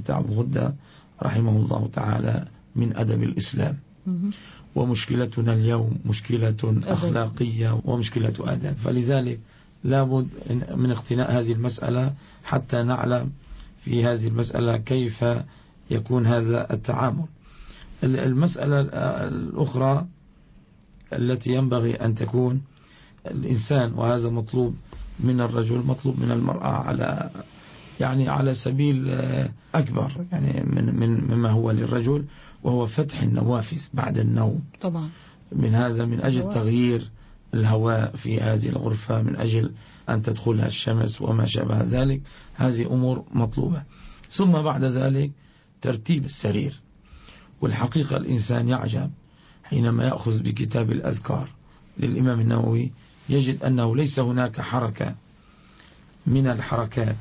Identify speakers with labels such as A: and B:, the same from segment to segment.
A: المفتاح أبو غدة رحمه الله تعالى من أدب الإسلام. ومشكلتنا اليوم مشكلة أخلاقية ومشكلة أدب، فلذلك لابد من اقتناء هذه المسألة حتى نعلم في هذه المسألة كيف يكون هذا التعامل. المسألة الأخرى التي ينبغي أن تكون الإنسان، وهذا مطلوب من الرجل مطلوب من المرأة على سبيل أكبر مما هو للرجل، وهو فتح النوافذ بعد النوم
B: طبعا.
A: من أجل تغيير الهواء في هذه الغرفة، من أجل أن تدخلها الشمس وما شابه ذلك. هذه أمور مطلوبة. ثم بعد ذلك ترتيب السرير. والحقيقة الإنسان يعجب حينما يأخذ بكتاب الأذكار للإمام النووي، يجد أنه ليس هناك حركة من الحركات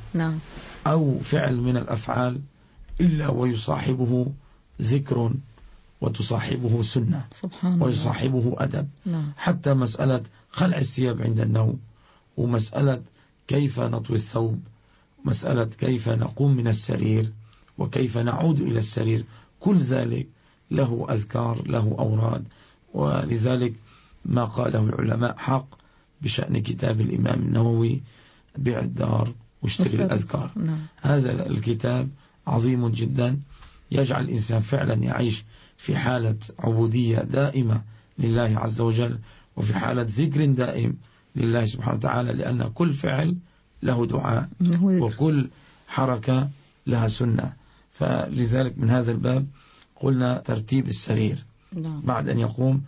A: أو فعل من الأفعال إلا ويصاحبه ذكر وتصاحبه سنة ويصاحبه أدب. حتى مسألة خلع الثياب عند النوم، ومسألة كيف نطوي الثوب، مسألة كيف نقوم من السرير وكيف نعود إلى السرير، كل ذلك له أذكار له أوراد. ولذلك ما قاله العلماء حق بشأن كتاب الإمام النووي: بيع الدار واشتري الأذكار. هذا الكتاب عظيم جدا، يجعل الإنسان فعلا يعيش في حالة عبودية دائمة لله عز وجل، وفي حالة ذكر دائم لله سبحانه وتعالى، لأن كل فعل له دعاء وكل حركة لها سنة. فلذلك من هذا الباب قلنا ترتيب السرير بعد أن يقوم،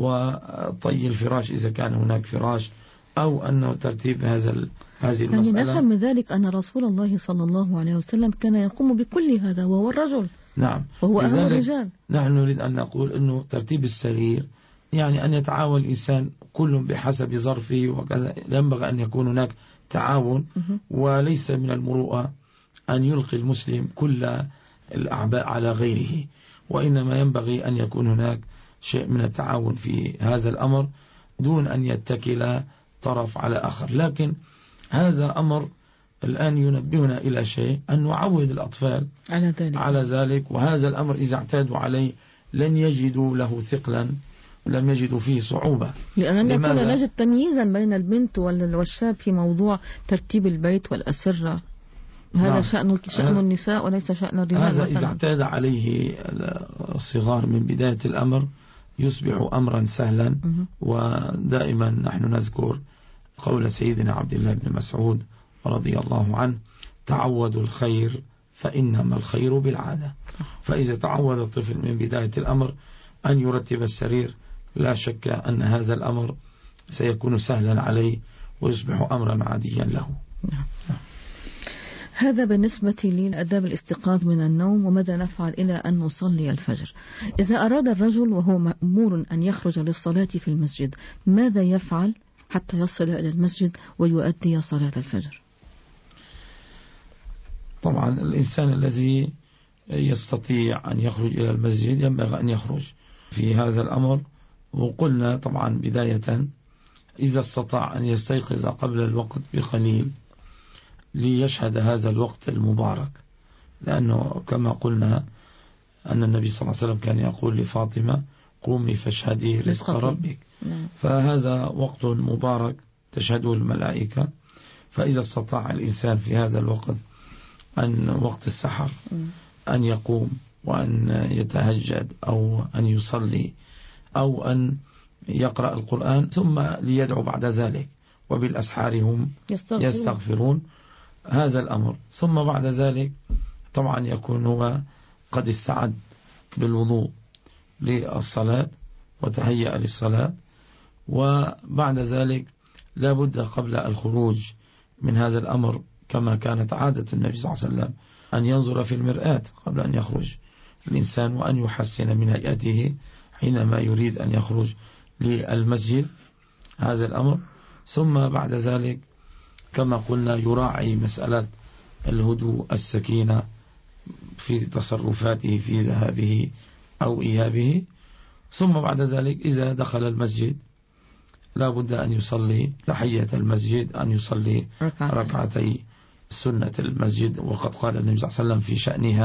A: وطي الفراش إذا كان هناك فراش، أو أنه ترتيب هذه المسألة.
B: نفهم من ذلك أن رسول الله صلى الله عليه وسلم كان يقوم بكل هذا وهو الرجل.
A: نعم،
B: وهو أهم الرجال.
A: نحن نريد أن نقول أنه ترتيب السرير أن يتعاون الإنسان كل بحسب ظرفه وكذا. ينبغي أن يكون هناك تعاون، وليس من المروءة أن يلقي المسلم كل الأعباء على غيره، وإنما ينبغي أن يكون هناك شيء من التعاون في هذا الأمر دون أن يتكل طرف على آخر. لكن هذا أمر الآن ينبهنا إلى شيء، أن نعود الأطفال على ذلك. وهذا الأمر إذا اعتادوا عليه لن يجدوا له ثقلا، لم يجدوا فيه صعوبة،
B: لأننا كنا نجد تمييزا بين البنت والشاب في موضوع ترتيب البيت والأسرة. هذا شأن النساء وليس شأن الرجال.
A: هذا إذا اعتاد عليه الصغار من بداية الأمر يصبح أمرا سهلا. ودائما نحن نذكر قول سيدنا عبد الله بن مسعود رضي الله عنه: تعودوا الخير فإنما الخير بالعادة. فإذا تعود الطفل من بداية الأمر أن يرتب السرير، لا شك أن هذا الأمر سيكون سهلا عليه ويصبح أمرا عاديا له.
B: هذا بالنسبة لأداب الاستيقاظ من النوم. وماذا نفعل إلى أن نصلي الفجر؟ إذا أراد الرجل وهو مأمور أن يخرج للصلاة في المسجد، ماذا يفعل حتى يصل إلى المسجد ويؤدي صلاة الفجر؟
A: طبعا الإنسان الذي يستطيع أن يخرج إلى المسجد ينبغي أن يخرج في هذا الأمر. وقلنا طبعا بداية إذا استطاع أن يستيقظ قبل الوقت بقليل ليشهد هذا الوقت المبارك، لأنه كما قلنا أن النبي صلى الله عليه وسلم كان يقول لفاطمة: قومي فاشهدي رزق ربك. فهذا وقت مبارك تشهده الملائكة. فإذا استطاع الإنسان في هذا الوقت أن وقت السحر أن يقوم وأن يتهجد أو أن يصلي أو أن يقرأ القرآن، ثم ليدعو بعد ذلك، وبالأسحار هم يستغفرون. هذا الأمر. ثم بعد ذلك طبعا يكون هو قد استعد بالوضوء للصلاة وتهيأ للصلاة. وبعد ذلك لا بد قبل الخروج من هذا الأمر كما كانت عادة النبي صلى الله عليه وسلم أن ينظر في المرآة قبل أن يخرج الإنسان، وأن يحسن من هيئته حينما يريد أن يخرج للمسجد. هذا الأمر. ثم بعد ذلك كما قلنا يراعي مسألة الهدوء السكينة في تصرفاته في ذهابه أو إيابه. ثم بعد ذلك إذا دخل المسجد لا بد أن يصلي تحية المسجد، أن يصلي ركعتي سنة المسجد. وقد قال النبي صلى الله عليه وسلم في شأنها: